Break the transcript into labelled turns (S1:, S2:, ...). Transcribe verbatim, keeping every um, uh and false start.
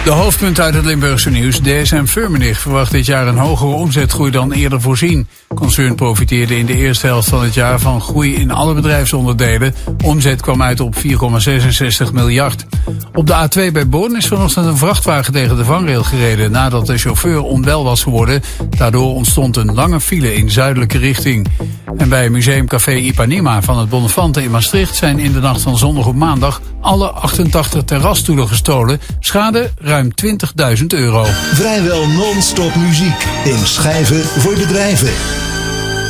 S1: De hoofdpunt uit het Limburgse nieuws. D S M Firmenich verwacht dit jaar een hogere omzetgroei dan eerder voorzien. Concern profiteerde in de eerste helft van het jaar van groei in alle bedrijfsonderdelen. Omzet kwam uit op vier komma zesenzestig miljard. Op de A twee bij Born is vanochtend een vrachtwagen tegen de vangrail gereden nadat de chauffeur onwel was geworden. Daardoor ontstond een lange file in zuidelijke richting. En bij Museumcafé Ipanema van het Bonnefante in Maastricht zijn in de nacht van zondag op maandag alle achtentachtig terrasstoelen gestolen. Schade ruim twintigduizend euro.
S2: Vrijwel non-stop muziek in schijven voor bedrijven.